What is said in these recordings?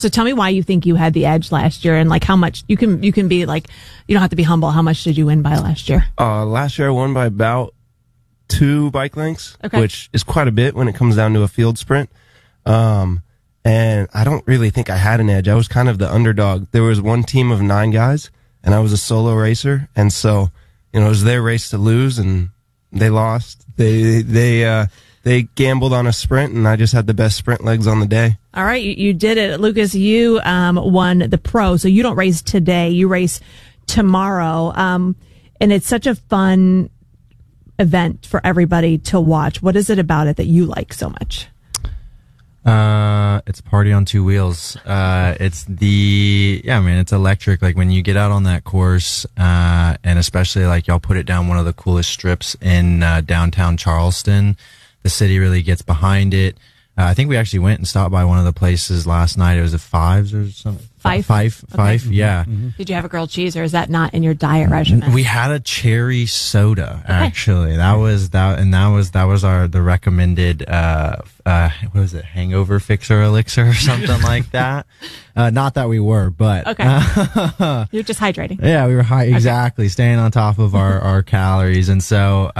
So tell me why you think you had the edge last year, and like how much you can be like, you don't have to be humble. How much did you win by last year? Last year I won by about 2 bike lengths, which is quite a bit when it comes down to a field sprint. And I don't really think I had an edge. I was kind of the underdog. There was one team of 9 guys, and I was a solo racer, and so it was their race to lose, and they lost. They gambled on a sprint, and I just had the best sprint legs on the day. All right, you did it. Lucas, you won the Pro, so you don't race today. You race tomorrow, and it's such a fun event for everybody to watch. What is it about it that you like so much? It's a party on 2 wheels. It's electric. Like when you get out on that course, and especially like y'all put it down one of the coolest strips in downtown Charleston. The city really gets behind it. I think we actually went and stopped by one of the places last night. It was a Fives or something. Fife, yeah. Mm-hmm. Did you have a grilled cheese, or is that not in your diet regimen? We had a cherry soda, actually. That was the recommended, what was it? Hangover fixer elixir or something like that. Not that we were, but. Okay. You're just hydrating. Yeah, we were exactly. Staying on top of our calories. And so,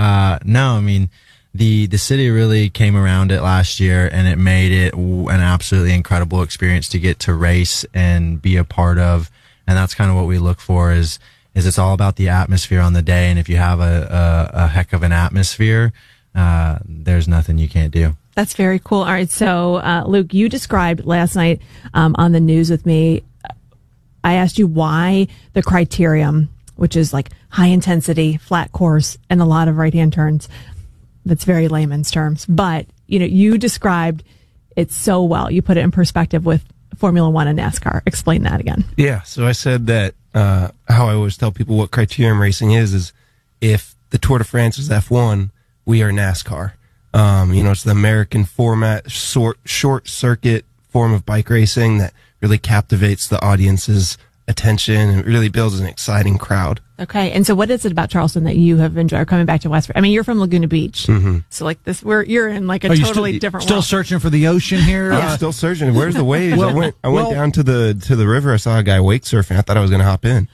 the city really came around it last year, and it made it an absolutely incredible experience to get to race and be a part of. And that's kind of what we look for is it's all about the atmosphere on the day. And if you have a heck of an atmosphere, there's nothing you can't do. That's very cool. All right. So, Luke, you described last night, on the news with me, I asked you why the criterium, which is like high intensity, flat course, and a lot of right-hand turns. That's very layman's terms, but you described it so well. You put it in perspective with Formula One and NASCAR. Explain that again. Yeah. So I said that, how I always tell people what criterium racing is if the Tour de France is F1, we are NASCAR. It's the American format, short circuit form of bike racing that really captivates the audience's attention and it really builds an exciting crowd. Okay. And so what is it about Charleston that you have enjoyed coming back to West Virginia? I mean, you're from Laguna Beach. Mm-hmm. So like this, you're in like a totally different still world. Searching for the ocean here? Yeah, still searching. Where's the waves? I went down to the river. I saw a guy wake surfing. I thought I was going to hop in.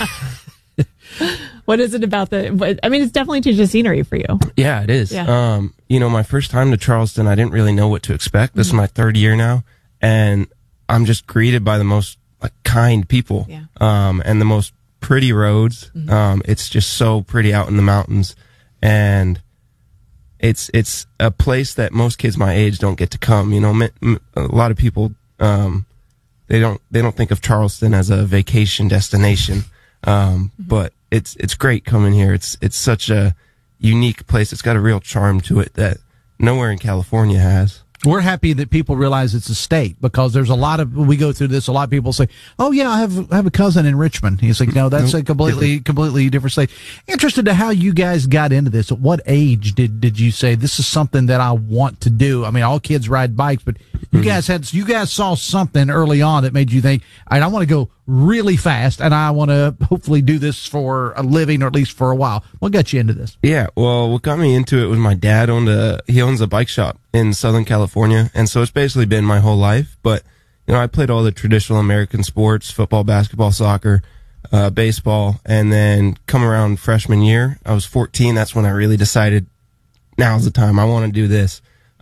What is it about it's definitely changed the scenery for you. Yeah, it is. Yeah. My first time to Charleston, I didn't really know what to expect. This is my 3rd year now, and I'm just greeted by the most kind people, and the most pretty roads. Mm-hmm. It's just so pretty out in the mountains, and it's a place that most kids my age don't get to come. A lot of people, they don't think of Charleston as a vacation destination. But it's great coming here. It's such a unique place. It's got a real charm to it that nowhere in California has. We're happy that people realize it's a state, because there's we go through this, a lot of people say, oh yeah, I have a cousin in Richmond. He's like, no, that's a completely different state. Interested to how you guys got into this. At what age did you say this is something that I want to do? I mean, all kids ride bikes, but you guys saw something early on that made you think, all right, I want to go really fast and I want to hopefully do this for a living, or at least for a while. What got you into this? Yeah, well, what got me into it was my dad owns a bike shop in Southern California, and so it's basically been my whole life. But I played all the traditional American sports: football, basketball, soccer, baseball, and then come around freshman year, I was 14. That's when I really decided now's the time. I want to do this.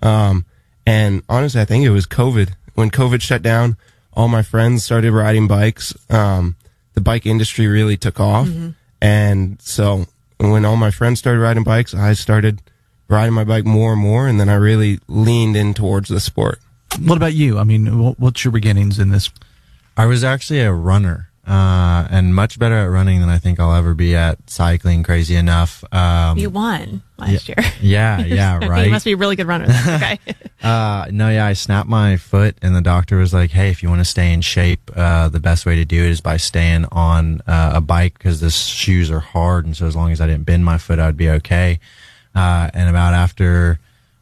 And honestly, I think it was COVID. When COVID shut down, all my friends started riding bikes. The bike industry really took off. Mm-hmm. And so when all my friends started riding bikes, I started riding my bike more and more, and then I really leaned in towards the sport. What about you? I mean, what's your beginnings in this? I was actually a runner, and much better at running than I think I'll ever be at cycling, crazy enough. You won last year. Yeah, right. You must be a really good runner. Okay. I snapped my foot, and the doctor was like, hey, if you want to stay in shape, the best way to do it is by staying on a bike, because the shoes are hard, and so as long as I didn't bend my foot, I'd be okay. And about after,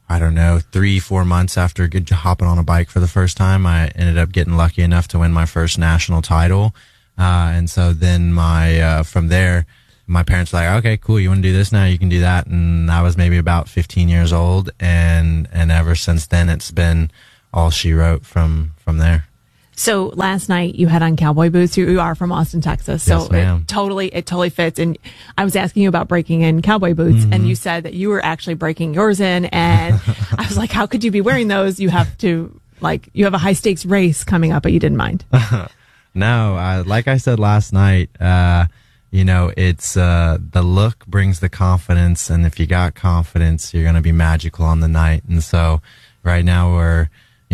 3-4 months after hopping on a bike for the first time, I ended up getting lucky enough to win my first national title. And so then from there, my parents were like, okay, cool. You want to do this now? You can do that. And I was maybe about 15 years old. And ever since then, it's been all she wrote from there. So last night you had on cowboy boots. You are from Austin, Texas. So Yes, ma'am. it totally fits. And I was asking you about breaking in cowboy boots and you said that you were actually breaking yours in. And I was like, how could you be wearing those? You have a high stakes race coming up, but you didn't mind. No, like I said last night, it's the look brings the confidence, and if you got confidence, you're going to be magical on the night. And so right now we're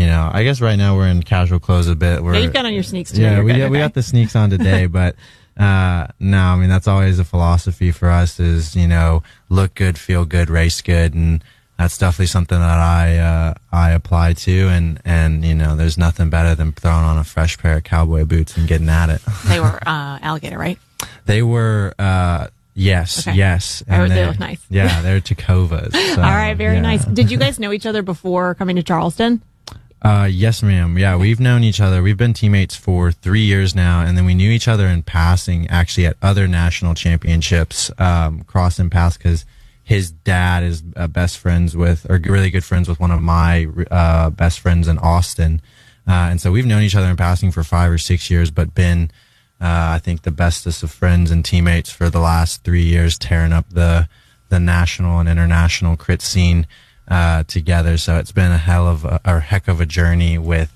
in casual clothes a bit. You've got on your sneaks too. Yeah, we good, okay. got the sneaks on today, but no, I mean, that's always a philosophy for us is, look good, feel good, race good. And that's definitely something that I apply to, and there's nothing better than throwing on a fresh pair of cowboy boots and getting at it. They were alligator, right? They were yes, Okay. yes. And they look nice. Yeah, they're Tacovas. So, All right, very yeah. nice. Did you guys know each other before coming to Charleston? Yes, ma'am. Yeah, we've known each other. We've been teammates for 3 years now, and then we knew each other in passing, actually at other national championships, crossing paths because his dad is really good friends with one of my best friends in Austin. And so we've known each other in passing for 5 or 6 years, but been, I think, the bestest of friends and teammates for the last 3 years, tearing up the national and international crit scene together. So it's been a heck of a journey with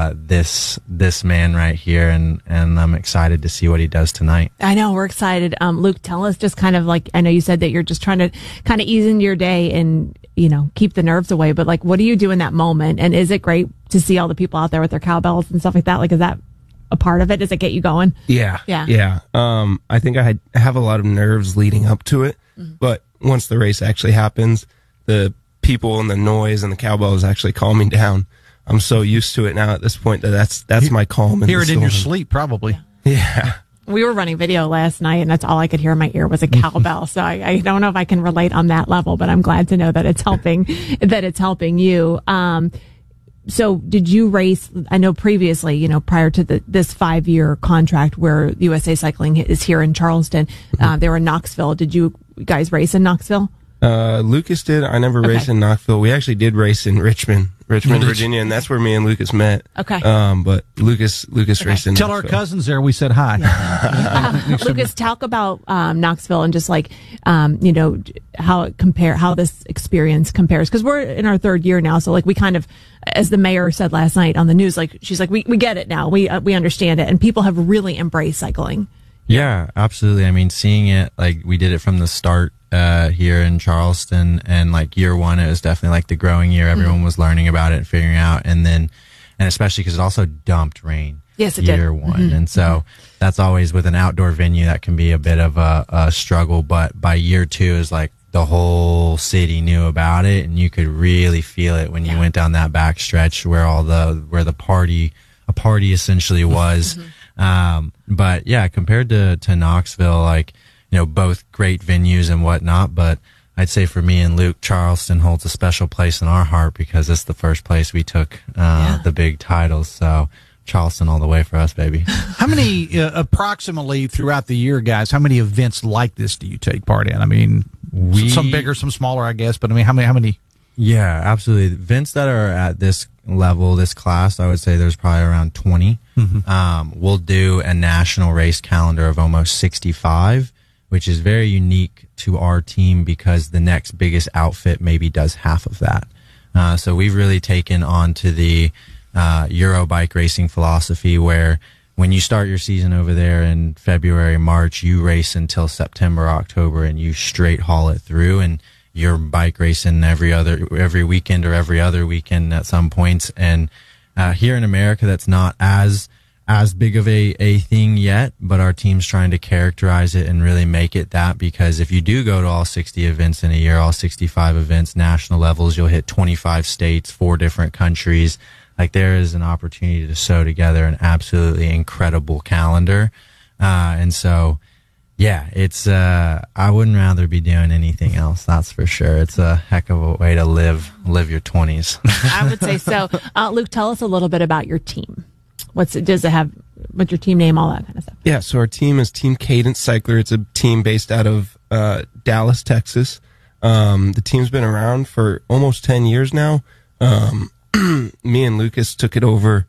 this man right here, and I'm excited to see what he does tonight. I know, we're excited. Luke, tell us just kind of I know you said that you're just trying to kind of ease into your day and, keep the nerves away, but what do you do in that moment? And is it great to see all the people out there with their cowbells and stuff like that? Is that a part of it? Does it get you going? Yeah. Yeah. I think I have a lot of nerves leading up to it, but once the race actually happens, the people and the noise and the cowbells actually calm me down. I'm so used to it now at this point that's my calm. Hear it in your sleep, probably. Yeah. We were running video last night, and that's all I could hear in my ear was a cowbell. So I don't know if I can relate on that level, but I'm glad to know that it's helping. That it's helping you. So did you race? I know previously, prior to this 5-year contract where USA Cycling is here in Charleston, they were in Knoxville. Did you guys race in Knoxville? Lucas did. I never raced in Knoxville. We actually did race in Richmond, Virginia, and that's where me and Lucas met. Okay. But Lucas raced in Tell Knoxville. our cousins there we said hi. Lucas, talk about Knoxville and just how this experience compares, because we're in our 3rd year now. So we kind of, as the mayor said last night on the news, she's like, we get it now. We understand it, and people have really embraced cycling. Yeah, absolutely. I mean, seeing it, we did it from the start here in Charleston, and year one, it was definitely the growing year. Everyone was learning about it and figuring out, and especially because it also dumped rain. Yes, it year did. one. And so that's always with an outdoor venue that can be a bit of a struggle. But by year 2 is the whole city knew about it, and you could really feel it when you went down that back stretch where the party essentially was. But yeah, compared to Knoxville, both great venues and whatnot, but I'd say for me and Luke, Charleston holds a special place in our heart because it's the first place we took the big titles. So Charleston all the way for us, baby. How many, approximately throughout the year, guys, how many events like this do you take part in? I mean, some bigger, some smaller, I guess, but I mean, how many? Yeah, absolutely. Events that are at this level, this class, I would say there's probably around 20. We'll do a national race calendar of almost 65, which is very unique to our team because the next biggest outfit maybe does half of that. So we've really taken on to the Euro bike racing philosophy where when you start your season over there in February, March, you race until September, October, and you straight haul it through, and you're bike racing every weekend or every other weekend at some points. And here in America, that's not as big of a thing yet, but our team's trying to characterize it and really make it that, because if you do go to all 60 events in a year, all 65 events, national levels, you'll hit 25 states, 4 different countries. There is an opportunity to sew together an absolutely incredible calendar. And so, yeah, it's, I wouldn't rather be doing anything else. That's for sure. It's a heck of a way to live your 20s. I would say so. Luke, tell us a little bit about your team. What's your team name, all that kind of stuff? Yeah, so our team is Team Cadence Cycler. It's a team based out of Dallas, Texas. The team's been around for almost 10 years now. Me and Lucas took it over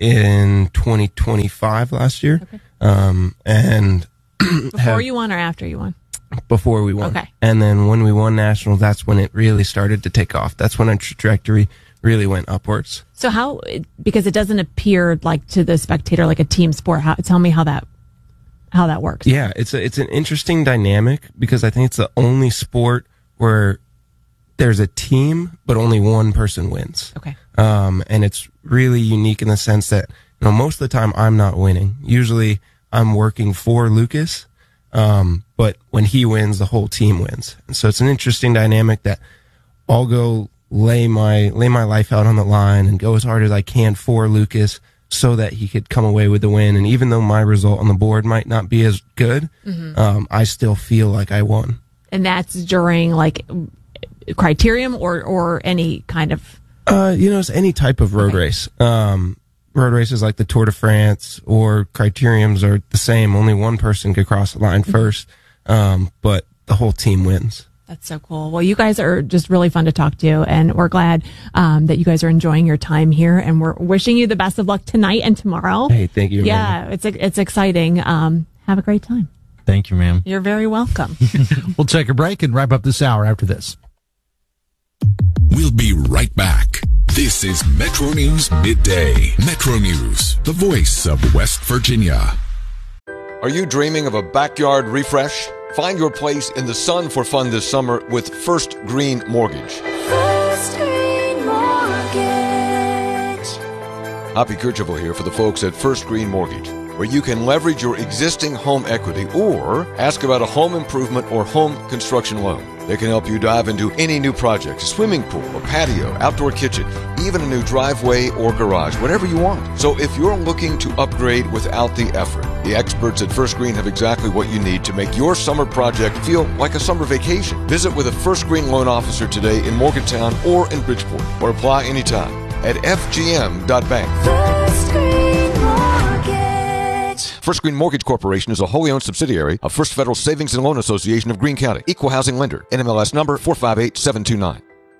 in 2025 last year. Okay. And Before you won or after you won? Before we won. Okay. And then when we won nationals, that's when it really started to take off. That's when our trajectory really went upwards. So because it doesn't appear like to the spectator like a team sport, tell me how that works. Yeah, it's an interesting dynamic because I think it's the only sport where there's a team, but only one person wins. Okay. And it's really unique in the sense that, most of the time I'm not winning. Usually I'm working for Lucas. But when he wins, the whole team wins. And so it's an interesting dynamic that I'll go lay my life out on the line and go as hard as I can for Lucas so that he could come away with the win. And even though my result on the board might not be as good, I still feel like I won. And that's during like criterium or any kind of, it's any type of road race. Road races like the Tour de France or criteriums are the same. Only one person could cross the line first. But the whole team wins. That's so cool. Well, you guys are just really fun to talk to, and we're glad that you guys are enjoying your time here, and we're wishing you the best of luck tonight and tomorrow. Hey, thank you. Yeah, it's exciting. Have a great time. Thank you, ma'am. You're very welcome. We'll take a break and wrap up this hour after this. We'll be right back. This is Metro News Midday. Metro News, the voice of West Virginia. Are you dreaming of a backyard refresh? Find your place in the sun for fun this summer with First Green Mortgage. First Green Mortgage. Hoppy Kercheval here for the folks at First Green Mortgage, where you can leverage your existing home equity or ask about a home improvement or home construction loan. They can help you dive into any new project, a swimming pool, a patio, outdoor kitchen, even a new driveway or garage, whatever you want. So if you're looking to upgrade without the effort, the experts at First Green have exactly what you need to make your summer project feel like a summer vacation. Visit with a First Green loan officer today in Morgantown or in Bridgeport, or apply anytime at fgm.bank. First Green Mortgage. First Green Mortgage Corporation is a wholly owned subsidiary of First Federal Savings and Loan Association of Greene County. Equal housing lender. NMLS number 458729.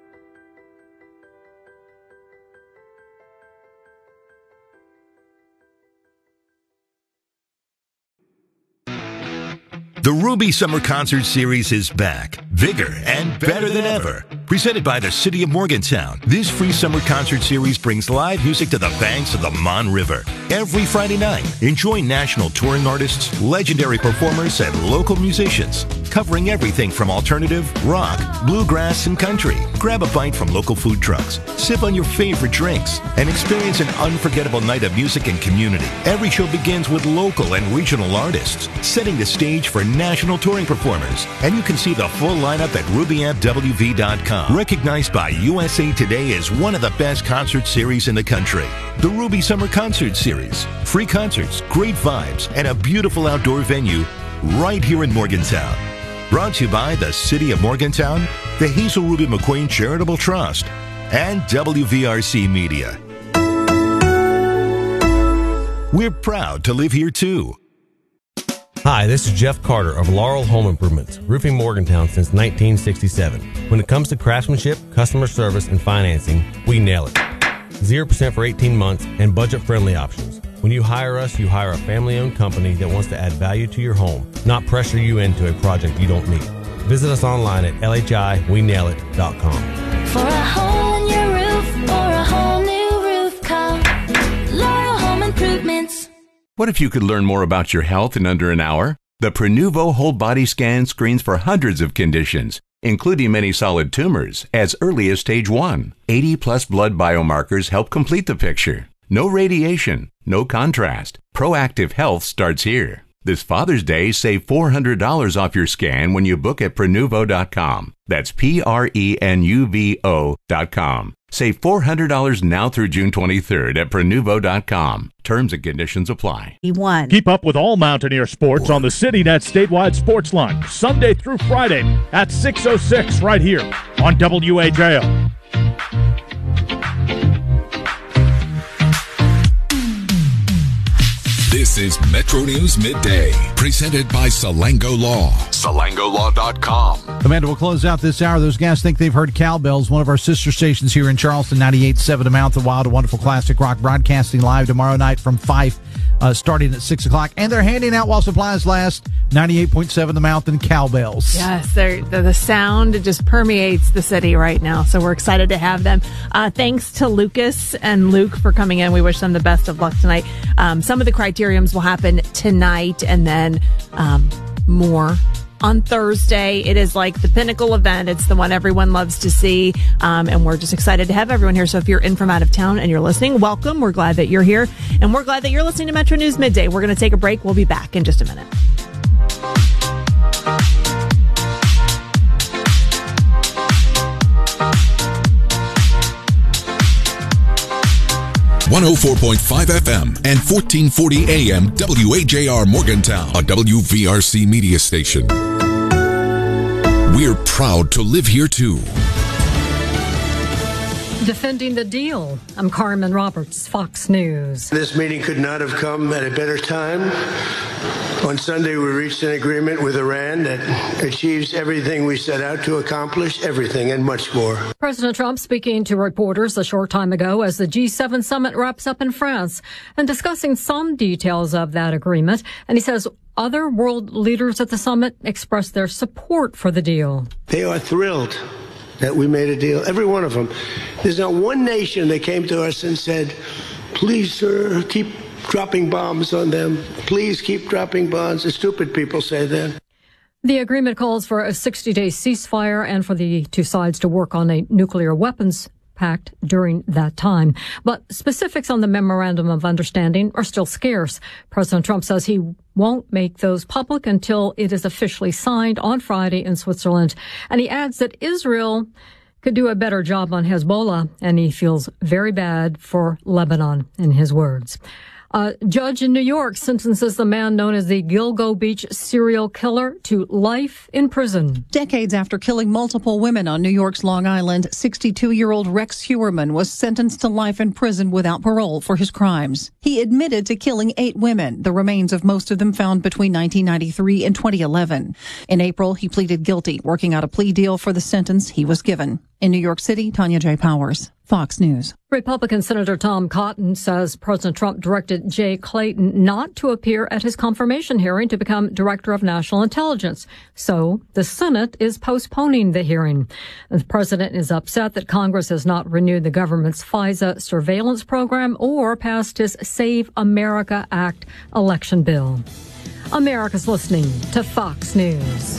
The Ruby Summer Concert Series is back, bigger and better than ever. Presented by the City of Morgantown, this free summer concert series brings live music to the banks of the Mon River. Every Friday night, enjoy national touring artists, legendary performers, and local musicians, covering everything from alternative, rock, bluegrass, and country. Grab a bite from local food trucks, sip on your favorite drinks, and experience an unforgettable night of music and community. Every show begins with local and regional artists, setting the stage for national touring performers. And you can see the full lineup at RubyAppWV.com. Recognized by USA Today as one of the best concert series in the country. The Ruby Summer Concert Series. Free concerts, great vibes, and a beautiful outdoor venue right here in Morgantown. Brought to you by the City of Morgantown, the Hazel Ruby McQueen Charitable Trust, and WVRC Media. We're proud to live here too. Hi, this is Jeff Carter of Laurel Home Improvements, roofing Morgantown since 1967. When it comes to craftsmanship, customer service, and financing, we nail it. 0% for 18 months and budget-friendly options. When you hire us, you hire a family-owned company that wants to add value to your home, not pressure you into a project you don't need. Visit us online at LHIWeNailIt.com. For a hole in your roof or a whole new roof, call Laurel Home Improvements. What if you could learn more about your health in under an hour? The Prenuvo Whole Body Scan screens for hundreds of conditions, including many solid tumors, as early as stage 1. 80-plus blood biomarkers help complete the picture. No radiation, no contrast. Proactive health starts here. This Father's Day, save $400 off your scan when you book at Prenuvo.com. That's Prenuvo.com. Save $400 now through June 23rd at Prenuvo.com. Terms and conditions apply. Keep up with all Mountaineer sports on the CityNet statewide sports line, Sunday through Friday at 6:06 right here on WAJO. This is Metro News Midday, presented by Salango Law. SalangoLaw.com. Amanda will close out this hour. Those guys think they've heard Cowbells, one of our sister stations here in Charleston, 98.7 A Mouth of Wild, a wonderful classic rock, broadcasting live tomorrow night from 5, starting at 6 o'clock. And they're handing out while supplies last, 98.7 The Mouth and Cowbells. Yes, the sound just permeates the city right now, so we're excited to have them. Thanks to Lucas and Luke for coming in. We wish them the best of luck tonight. Some of the criteriums will happen tonight, and then more on Thursday. It is like the pinnacle event. It's the one everyone loves to see, and we're just excited to have everyone here. So if you're in from out of town and you're listening, welcome. We're glad that you're here, and we're glad that you're listening to Metro News Midday. We're going to take a break. We'll be back in just a minute. .5 FM and 1440 AM WAJR Morgantown, a WVRC media station. We're proud to live here too. Defending the deal. I'm Carmen Roberts, Fox News. This meeting could not have come at a better time. On Sunday, we reached an agreement with Iran that achieves everything we set out to accomplish, everything and much more. President Trump speaking to reporters a short time ago as the G7 summit wraps up in France and discussing some details of that agreement. And he says other world leaders at the summit expressed their support for the deal. They are thrilled that we made a deal, every one of them. There's not one nation that came to us and said, please, sir, keep dropping bombs on them. Please keep dropping bombs. The stupid people say that. The agreement calls for a 60-day ceasefire and for the two sides to work on a nuclear weapons pact during that time. But specifics on the memorandum of understanding are still scarce. President Trump says he won't make those public until it is officially signed on Friday in Switzerland. And he adds that Israel could do a better job on Hezbollah, and he feels very bad for Lebanon, in his words. A judge in New York sentences the man known as the Gilgo Beach serial killer to life in prison. Decades after killing multiple women on New York's Long Island, 62-year-old Rex Heuermann was sentenced to life in prison without parole for his crimes. He admitted to killing 8 women, the remains of most of them found between 1993 and 2011. In April, he pleaded guilty, working out a plea deal for the sentence he was given. In New York City, Tanya J. Powers, Fox News. Republican Senator Tom Cotton says President Trump directed Jay Clayton not to appear at his confirmation hearing to become Director of National Intelligence. So the Senate is postponing the hearing. The president is upset that Congress has not renewed the government's FISA surveillance program or passed his Save America Act election bill. America's listening to Fox News.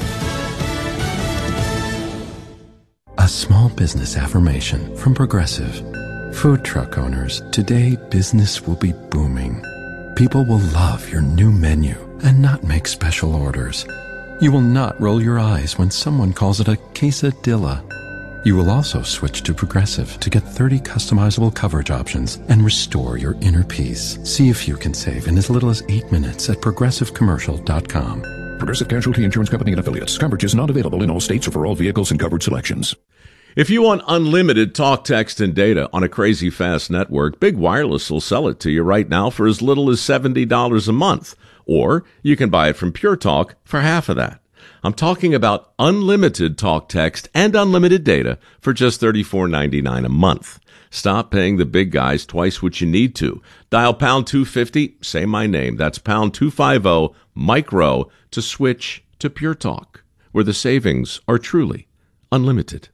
A small business affirmation from Progressive. Food truck owners, today business will be booming. People will love your new menu and not make special orders. You will not roll your eyes when someone calls it a quesadilla. You will also switch to Progressive to get 30 customizable coverage options and restore your inner peace. See if you can save in as little as 8 minutes at progressivecommercial.com. Progressive Casualty Insurance Company and Affiliates. Coverage is not available in all states or for all vehicles and coverage selections. If you want unlimited talk, text, and data on a crazy fast network, Big Wireless will sell it to you right now for as little as $70 a month. Or you can buy it from Pure Talk for half of that. I'm talking about unlimited talk, text, and unlimited data for just $34.99 a month. Stop paying the big guys twice what you need to. Dial pound 250, say my name. That's pound 250 micro to switch to Pure Talk, where the savings are truly unlimited.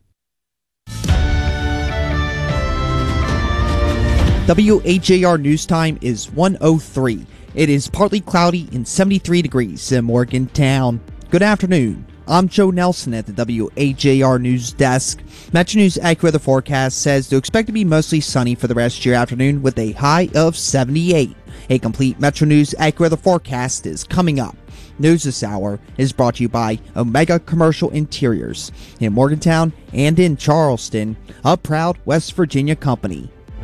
WAJR News Time is 1:03. It is partly cloudy and 73 degrees in Morgantown. Good afternoon. I'm Joe Nelson at the WAJR News Desk. Metro News AccuWeather forecast says to expect to be mostly sunny for the rest of your afternoon with a high of 78. A complete Metro News AccuWeather forecast is coming up. News this hour is brought to you by Omega Commercial Interiors in Morgantown and in Charleston, a proud West Virginia company.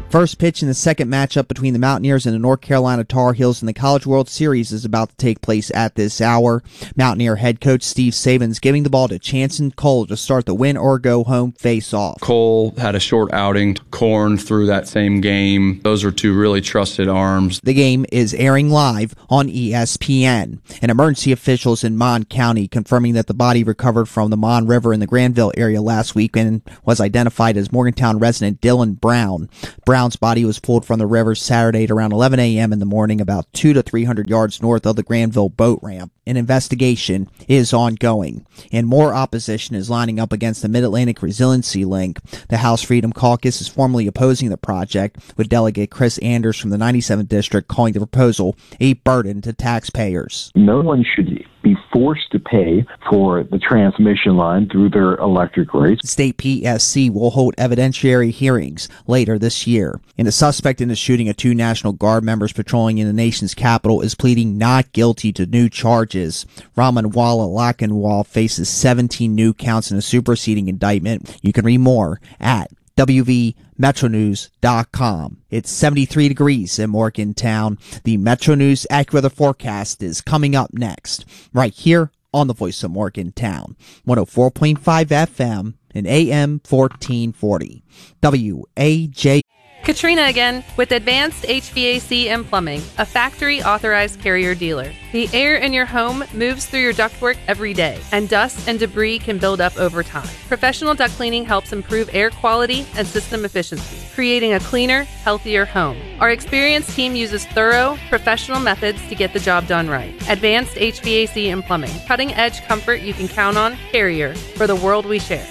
First pitch in the second matchup between the Mountaineers and the North Carolina Tar Heels in the College World Series is about to take place at this hour. Mountaineer head coach Steve Saban's giving the ball to Chanson Cole to start the win-or-go-home face-off. Cole had a short outing. Korn through that same game. Those are two really trusted arms. The game is airing live on ESPN. And emergency officials in Mon County confirming that the body recovered from the Mon River in the Granville area last weekend was identified as Morgantown resident Dylan Brown. Brown's body was pulled from the river Saturday at around 11 a.m. in the morning, about 200 to 300 yards north of the Granville boat ramp. An investigation is ongoing, and more opposition is lining up against the Mid-Atlantic Resiliency Link. The House Freedom Caucus is formally opposing the project, with Delegate Chris Anders from the 97th District calling the proposal a burden to taxpayers. No one should be forced to pay for the transmission line through their electric rates. State PSC will hold evidentiary hearings later this year. And the suspect in the shooting of two National Guard members patrolling in the nation's capital is pleading not guilty to new charges. Ramanwala Lakhanwal faces 17 new counts in a superseding indictment. You can read more at WVMetroNews.com. It's 73 degrees in Morgantown. The Metro News AccuWeather forecast is coming up next, right here on the Voice of Morgantown, 104.5 FM and AM 1440. WAJ. Katrina again with Advanced HVAC and Plumbing, a factory authorized Carrier dealer. The air in your home moves through your ductwork every day, and dust and debris can build up over time. Professional duct cleaning helps improve air quality and system efficiency, creating a cleaner, healthier home. Our experienced team uses thorough, professional methods to get the job done right. Advanced HVAC and Plumbing, cutting edge comfort you can count on. Carrier, for the world we share.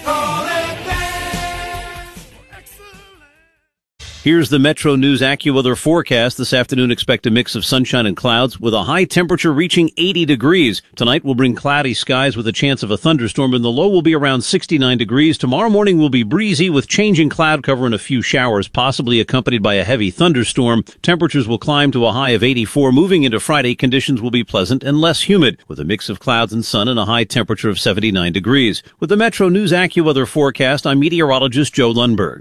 Here's the Metro News AccuWeather forecast. This afternoon, expect a mix of sunshine and clouds with a high temperature reaching 80 degrees. Tonight will bring cloudy skies with a chance of a thunderstorm, and the low will be around 69 degrees. Tomorrow morning will be breezy with changing cloud cover and a few showers, possibly accompanied by a heavy thunderstorm. Temperatures will climb to a high of 84. Moving into Friday, conditions will be pleasant and less humid, with a mix of clouds and sun and a high temperature of 79 degrees. With the Metro News AccuWeather forecast, I'm meteorologist Joe Lundberg.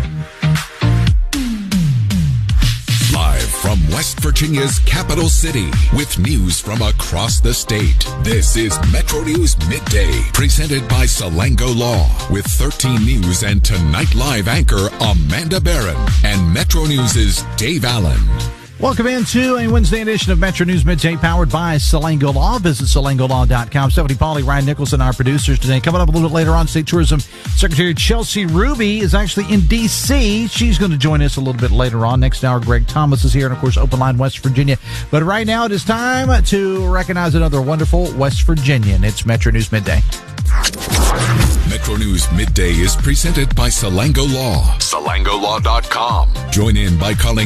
From West Virginia's capital city, with news from across the state, this is Metro News Midday, presented by Salango Law, with 13 News and Tonight Live anchor Amanda Barron and Metro News' Dave Allen. Welcome into a Wednesday edition of Metro News Midday, powered by Salango Law. Visit salangolaw.com. Stephanie Pauly, Ryan Nicholson, our producers today. Coming up a little bit later on, State Tourism Secretary Chelsea Ruby is actually in D.C. She's going to join us a little bit later on. Next hour, Greg Thomas is here, and, of course, Open Line West Virginia. But right now, it is time to recognize another wonderful West Virginian. It's Metro News Midday. Metro News Midday is presented by Salango Law. SalangoLaw.com. Join in by calling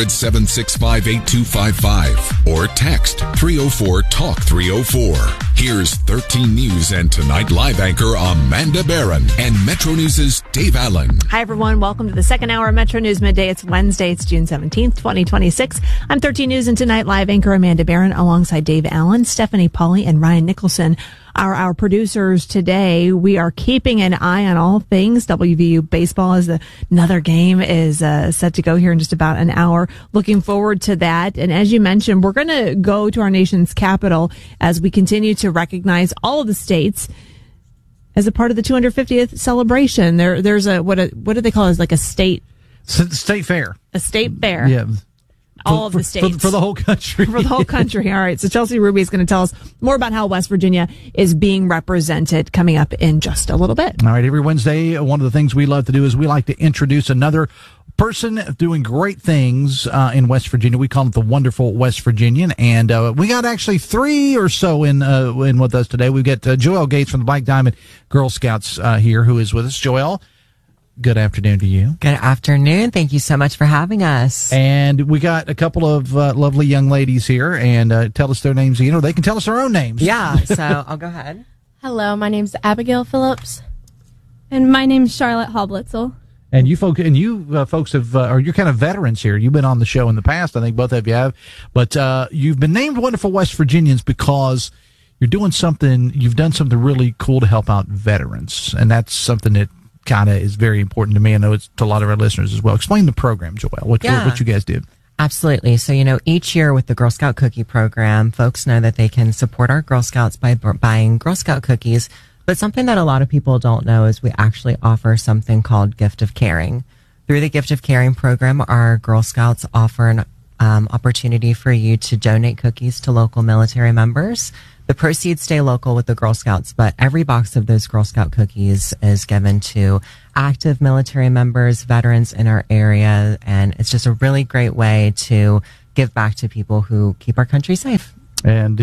800-765-8255 or text 304-TALK-304. Here's 13 News and Tonight Live anchor Amanda Barron and Metro News' Dave Allen. Hi, everyone. Welcome to the second hour of Metro News Midday. It's Wednesday. It's June 17th, 2026. I'm 13 News and Tonight Live anchor Amanda Barron alongside Dave Allen, Stephanie Pauly, and Ryan Nicholson. Our producers today. We are keeping an eye on all things WVU baseball as another game is set to go here in just about an hour. Looking forward to that. And as you mentioned, we're going to go to our nation's capital as we continue to recognize all of the states as a part of the 250th celebration. There's what do they call it? Like a state fair. A state fair. Yeah. All of the states. For the whole country. For the whole country. All right. So Chelsea Ruby is going to tell us more about how West Virginia is being represented coming up in just a little bit. All right. Every Wednesday, one of the things we love to do is we like to introduce another person doing great things in West Virginia. We call it the Wonderful West Virginian. And we got actually three or so in with us today. We've got Joelle Gates from the Black Diamond Girl Scouts here who is with us. Joelle, good afternoon to you. Good afternoon. Thank you so much for having us. And we got a couple of lovely young ladies here, and tell us their names. You know, they can tell us their own names. Yeah, so I'll go ahead. Hello, my name's Abigail Phillips. And my name's Charlotte Hoblitzel. And you folks have, or you're kind of veterans here. You've been on the show in the past. I think both of you have. But you've been named Wonderful West Virginians because you've done something really cool to help out veterans. And that's something that kind of is very important to me. I know it's to a lot of our listeners as well. Explain the program, Joelle, what you guys did. Absolutely. So, each year with the Girl Scout Cookie Program, folks know that they can support our Girl Scouts by buying Girl Scout cookies. But something that a lot of people don't know is we actually offer something called Gift of Caring. Through the Gift of Caring program, our Girl Scouts offer an opportunity for you to donate cookies to local military members. The proceeds stay local with the Girl Scouts, but every box of those Girl Scout cookies is given to active military members, veterans in our area, and it's just a really great way to give back to people who keep our country safe. And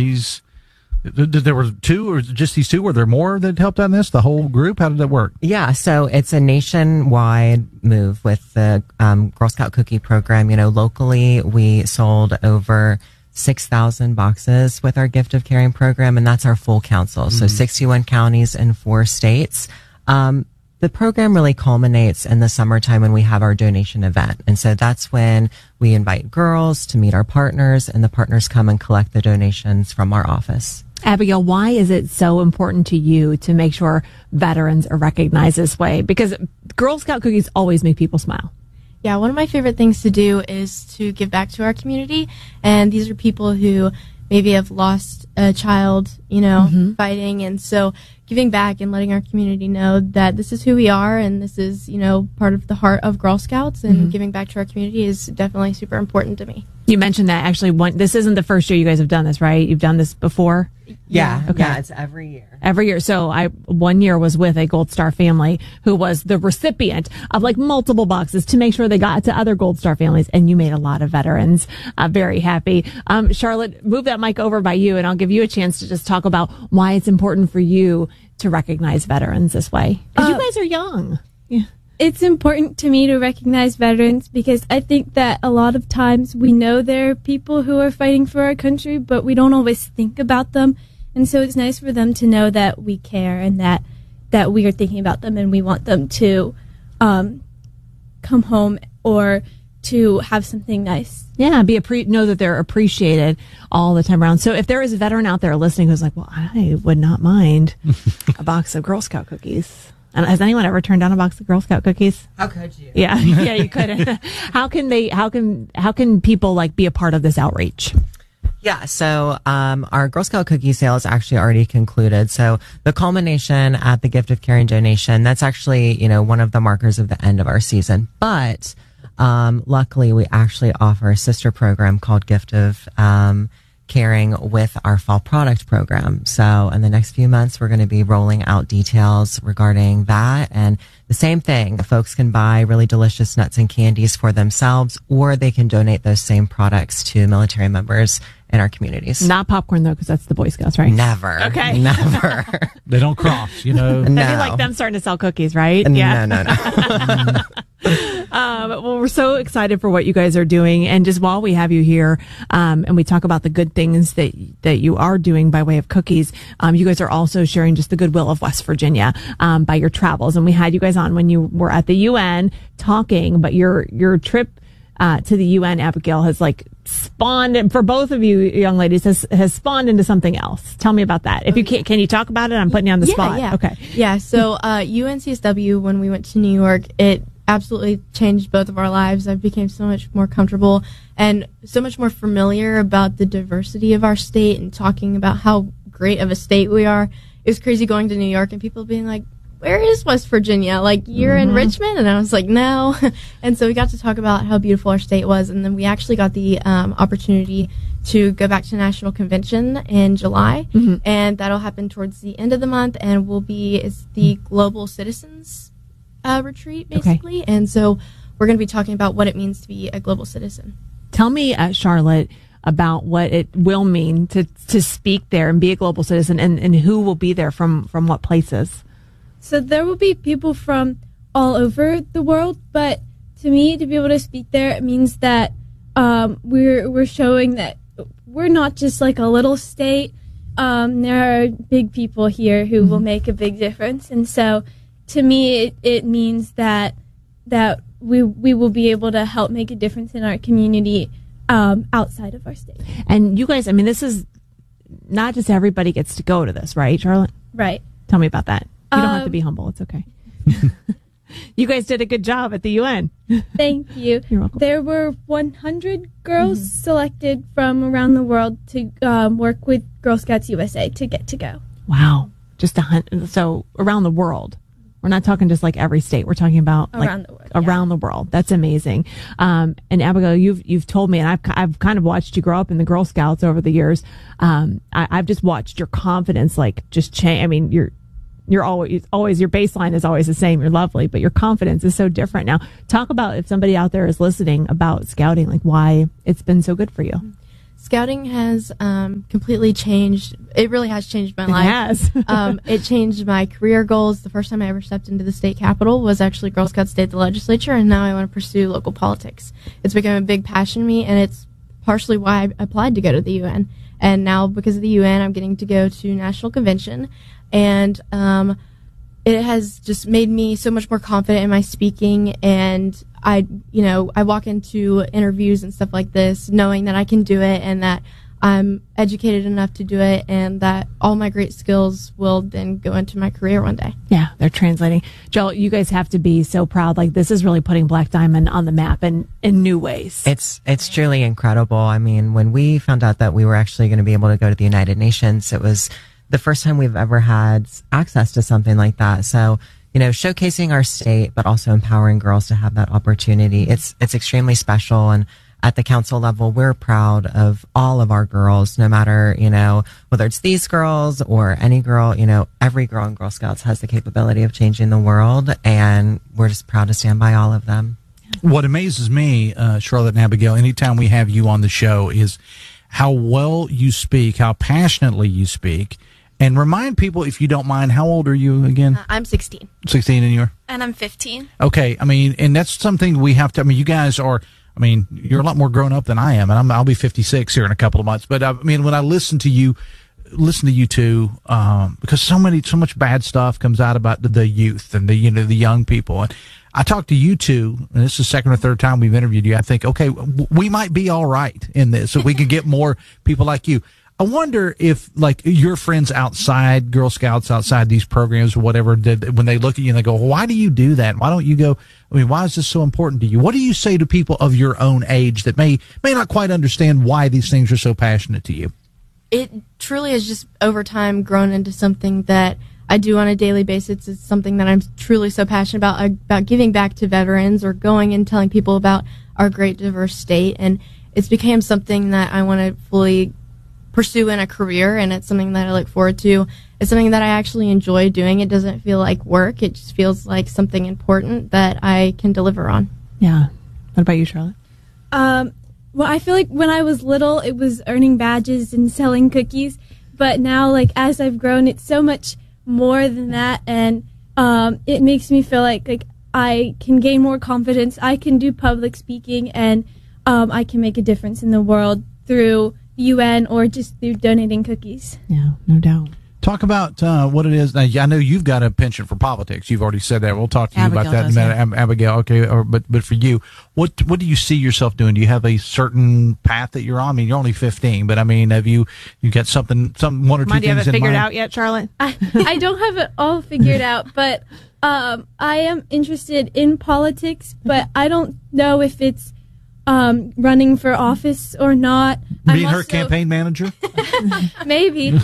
there were two, or just these two? Were there more that helped on this? The whole group? How did that work? Yeah, so it's a nationwide move with the Girl Scout Cookie Program. Locally, we sold over 6,000 boxes with our Gift of Caring program, and that's our full council. So 61 counties in 4 states. The program really culminates in the summertime when we have our donation event. And so that's when we invite girls to meet our partners, and the partners come and collect the donations from our office. Abigail, why is it so important to you to make sure veterans are recognized this way? Because Girl Scout cookies always make people smile. Yeah, one of my favorite things to do is to give back to our community. And these are people who maybe have lost a child, fighting. And so giving back and letting our community know that this is who we are and this is, part of the heart of Girl Scouts, and giving back to our community is definitely super important to me. You mentioned that actually this isn't the first year you guys have done this, right? You've done this before? Yeah. Okay. Yeah, it's every year. Every year. So one year was with a Gold Star family who was the recipient of multiple boxes to make sure they got to other Gold Star families. And you made a lot of veterans very happy. Charlotte, move that mic over by you, and I'll give you a chance to just talk about why it's important for you to recognize veterans this way. Because you guys are young. Yeah. It's important to me to recognize veterans because I think that a lot of times we know there are people who are fighting for our country, but we don't always think about them. And so it's nice for them to know that we care and that we are thinking about them and we want them to come home or to have something nice. Yeah, know that they're appreciated all the time around. So if there is a veteran out there listening who's like, well, I would not mind a box of Girl Scout cookies. And has anyone ever turned down a box of Girl Scout cookies? How could you? Yeah, you couldn't. How can people be a part of this outreach? Yeah, so our Girl Scout cookie sale is actually already concluded. So the culmination at the Gift of Caring donation, that's actually, one of the markers of the end of our season. But luckily, we actually offer a sister program called Gift of Caring with our fall product program. So in the next few months, we're going to be rolling out details regarding that. And the same thing, folks can buy really delicious nuts and candies for themselves, or they can donate those same products to military members in our communities. Not popcorn, though, because that's the Boy Scouts, right? Never. Okay. Never. They don't cross, No. That'd be like them starting to sell cookies, right? Yeah. No. Well, we're so excited for what you guys are doing. And just while we have you here, and we talk about the good things that you are doing by way of cookies, you guys are also sharing just the goodwill of West Virginia by your travels. And we had you guys on when you were at the UN talking, but your trip to the UN, Abigail, has spawned, and for both of you young ladies, has spawned into something else. Tell me about that. If you can you talk about it? I'm putting you on the spot. Yeah. Okay. Yeah. So UNCSW, when we went to New York, it absolutely changed both of our lives. I became so much more comfortable and so much more familiar about the diversity of our state and talking about how great of a state we are. It was crazy going to New York and people being like, where is West Virginia? You're in Richmond? And I was like, no. And so we got to talk about how beautiful our state was. And then we actually got the opportunity to go back to National Convention in July. And that'll happen towards the end of the month. And it's the Global Citizens retreat, basically. Okay. And so we're going to be talking about what it means to be a global citizen. Tell me, Charlotte, about what it will mean to speak there and be a global citizen, and who will be there from what places. So there will be people from all over the world, but to me, to be able to speak there, it means that we're showing that we're not just a little state. There are big people here who will make a big difference, and so to me, it means that we will be able to help make a difference in our community outside of our state. And you guys, this is not just everybody gets to go to this, right, Charlotte? Right. Tell me about that. You don't have to be humble. It's okay. You guys did a good job at the UN. Thank you. You're welcome. There were 100 girls selected from around the world to work with Girl Scouts USA to get to go. Wow. Just 100. So around the world. We're not talking just like every state. We're talking about Around the world. Around the world. That's amazing. And Abigail, you've told me, and I've kind of watched you grow up in the Girl Scouts over the years. I've just watched your confidence just change. I mean, you're always your baseline is always the same. You're lovely, but your confidence is so different now. Talk about, if somebody out there is listening, about scouting, like why it's been so good for you. Scouting has completely changed. It really has changed my life. It has. It changed my career goals. The first time I ever stepped into the state capitol was actually Girl Scouts Day at the legislature, and now I want to pursue local politics. It's become a big passion to me, and it's partially why I applied to go to the UN. And now, because of the UN, I'm getting to go to National Convention, and it has just made me so much more confident in my speaking, and I walk into interviews and stuff like this knowing that I can do it and that I'm educated enough to do it and that all my great skills will then go into my career one day. Yeah, they're translating. Joel, you guys have to be so proud. Like, this is really putting Black Diamond on the map in new ways. It's truly incredible. I mean, when we found out that we were actually going to be able to go to the United Nations, it was the first time we've ever had access to something like that. So, showcasing our state, but also empowering girls to have that opportunity. It's extremely special. And at the council level, we're proud of all of our girls, no matter, whether it's these girls or any girl, every girl in Girl Scouts has the capability of changing the world. And we're just proud to stand by all of them. What amazes me, Charlotte and Abigail, anytime we have you on the show, is how well you speak, how passionately you speak. And remind people, if you don't mind, how old are you again? I'm 16. 16, and you're? And I'm 15. Okay, I mean, and that's something we have to, you guys are, you're a lot more grown up than I am, and I'll be 56 here in a couple of months. But when I listen to you two, because so much bad stuff comes out about the youth and the young people. And I talked to you two, and this is the second or third time we've interviewed you. I think, okay, we might be all right in this, if we can get more people like you. I wonder if, like, your friends outside, Girl Scouts outside these programs or whatever, when they look at you and they go, well, why do you do that? Why don't you go, why is this so important to you? What do you say to people of your own age that may not quite understand why these things are so passionate to you? It truly has just over time grown into something that I do on a daily basis. It's something that I'm truly so passionate about giving back to veterans or going and telling people about our great diverse state. And it's become something that I want to fully pursue in a career, and it's something that I look forward to. It's something that I actually enjoy doing. It doesn't feel like work. It just feels like something important that I can deliver on. Yeah. What about you, Charlotte? Well, I feel like when I was little, it was earning badges and selling cookies. But now, like, as I've grown, it's so much more than that. And it makes me feel like I can gain more confidence. I can do public speaking, and I can make a difference in the world through UN or just through donating cookies. Yeah, no doubt. Talk about what it is. Now, I know you've got a penchant for politics. You've already said that. We'll talk to you about that in a minute, Abigail. Okay, but for you, what do you see yourself doing? Do you have a certain path that you're on? You're only 15, but have you got something, one or two things in mind? Do you have it figured out yet, Charlotte? I don't have it all figured out, but I am interested in politics, but I don't know if it's running for office or not. Being her campaign manager? Maybe.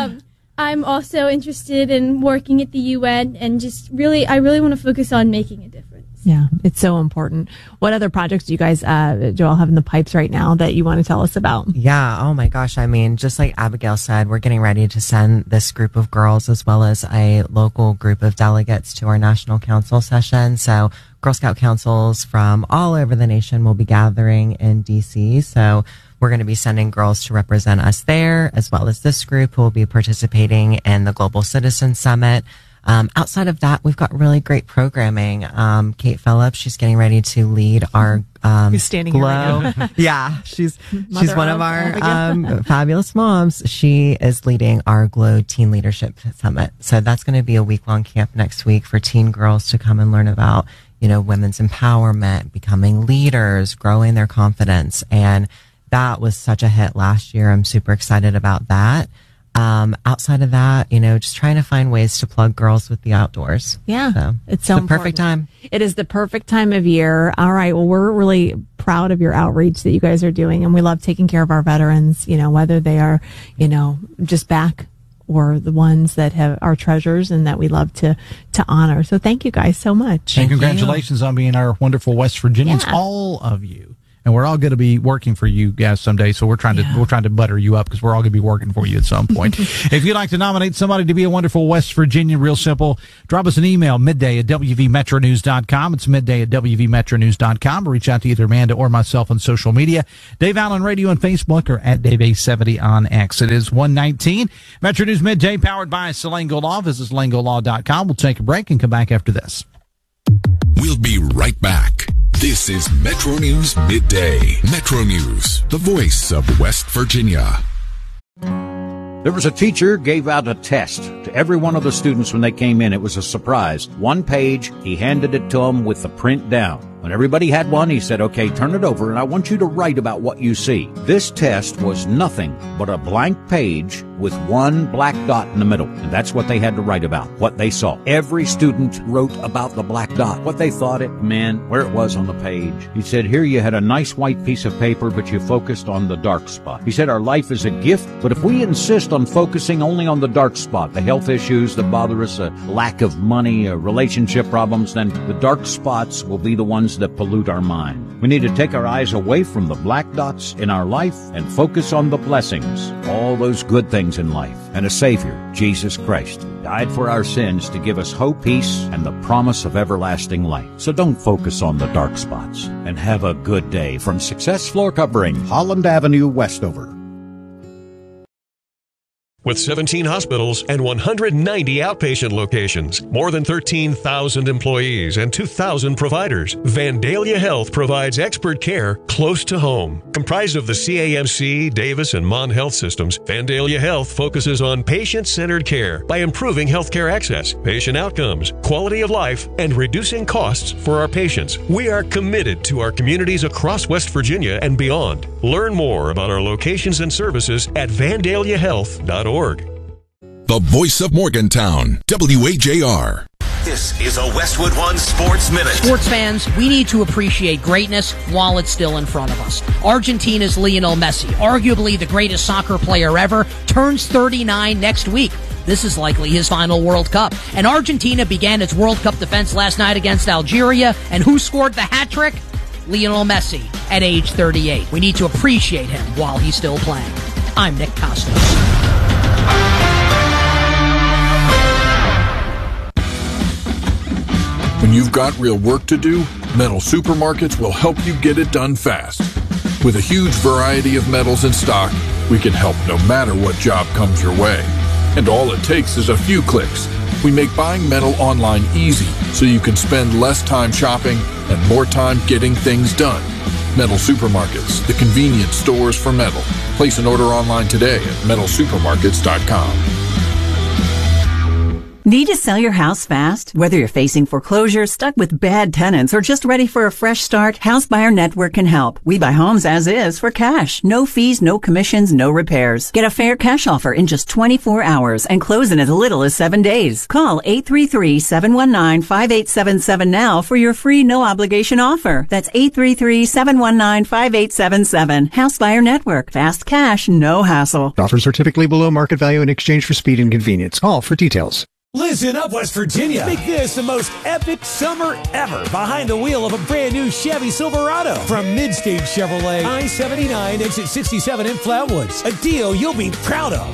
I'm also interested in working at the UN, and I really want to focus on making a difference. Yeah, it's so important. What other projects do you guys, Joel, have in the pipes right now that you want to tell us about? Yeah, oh my gosh. Just like Abigail said, we're getting ready to send this group of girls as well as a local group of delegates to our National Council session. So Girl Scout councils from all over the nation will be gathering in D.C., so we're going to be sending girls to represent us there, as well as this group who will be participating in the Global Citizen Summit. Outside of that, we've got really great programming. Kate Phillips, she's getting ready to lead our Who's standing here right now. Yeah, she's one of our fabulous moms. She is leading our GLOW Teen Leadership Summit. So that's going to be a week-long camp next week for teen girls to come and learn about, women's empowerment, becoming leaders, growing their confidence. And that was such a hit last year. I'm super excited about that. Outside of that, just trying to find ways to plug girls with the outdoors. Yeah. So, it's so the perfect time. It is the perfect time of year. All right. Well, we're really proud of your outreach that you guys are doing, and we love taking care of our veterans, whether they are, just back or the ones that have our treasures and that we love to honor. So thank you guys so much. And congratulations on being our wonderful West Virginians, all of you. And we're all going to be working for you guys someday. So we're trying to butter you up because we're all going to be working for you at some point. If you'd like to nominate somebody to be a wonderful West Virginian, real simple, drop us an email, midday@wvmetronews.com. It's midday@wvmetronews.com. Or reach out to either Amanda or myself on social media. Dave Allen Radio on Facebook or at DaveA70 on X. It is 1:19. Metro News Midday powered by Salango Law. Visit SalangoLaw.com. We'll take a break and come back after this. We'll be right back. This is Metro News Midday. Metro News, the voice of West Virginia. There was a teacher gave out a test to every one of the students when they came in. It was a surprise. One page, he handed it to them with the print down. When everybody had one, he said, okay, turn it over, and I want you to write about what you see. This test was nothing but a blank page with one black dot in the middle, and that's what they had to write about, what they saw. Every student wrote about the black dot, what they thought it meant, where it was on the page. He said, here you had a nice white piece of paper, but you focused on the dark spot. He said, our life is a gift, but if we insist on focusing only on the dark spot, the health issues that bother us, a lack of money, relationship problems, then the dark spots will be the ones that pollute our mind. We need to take our eyes away from the black dots in our life and focus on the blessings, all those good things in life, and a Savior, Jesus Christ, who died for our sins to give us hope, peace, and the promise of everlasting life. So don't focus on the dark spots, and have a good day. From Success Floor Covering, Holland Avenue, Westover. With 17 hospitals and 190 outpatient locations, more than 13,000 employees, and 2,000 providers, Vandalia Health provides expert care close to home. Comprised of the CAMC, Davis, and Mon Health systems, Vandalia Health focuses on patient-centered care by improving healthcare access, patient outcomes, quality of life, and reducing costs for our patients. We are committed to our communities across West Virginia and beyond. Learn more about our locations and services at vandaliahealth.org. The voice of Morgantown, WAJR. This is a Westwood One Sports Minute. Sports fans, we need to appreciate greatness while it's still in front of us. Argentina's Lionel Messi, arguably the greatest soccer player ever, turns 39 next week. This is likely his final World Cup. And Argentina began its World Cup defense last night against Algeria. And who scored the hat trick? Lionel Messi at age 38. We need to appreciate him while he's still playing. I'm Nick Costos. When you've got real work to do, Metal Supermarkets will help you get it done fast. With a huge variety of metals in stock, we can help no matter what job comes your way. And all it takes is a few clicks. We make buying metal online easy so you can spend less time shopping and more time getting things done. Metal Supermarkets, the convenience stores for metal. Place an order online today at metalsupermarkets.com. Need to sell your house fast? Whether you're facing foreclosure, stuck with bad tenants, or just ready for a fresh start, House Buyer Network can help. We buy homes as is for cash. No fees, no commissions, no repairs. Get a fair cash offer in just 24 hours and close in as little as 7 days. Call 833-719-5877 now for your free no-obligation offer. That's 833-719-5877. House Buyer Network. Fast cash, no hassle. Offers are typically below market value in exchange for speed and convenience. Call for details. Listen up, West Virginia. Make this the most epic summer ever behind the wheel of a brand new Chevy Silverado from Midstage Chevrolet, I-79, exit 67 in Flatwoods. A deal you'll be proud of.